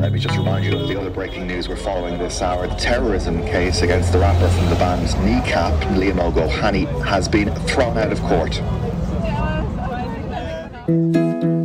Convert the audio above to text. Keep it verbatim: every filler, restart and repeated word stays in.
let me just remind you of the other breaking news we're following this hour. The terrorism case against the rapper from the band's Kneecap, Liam O'Gohany, has been thrown out of court.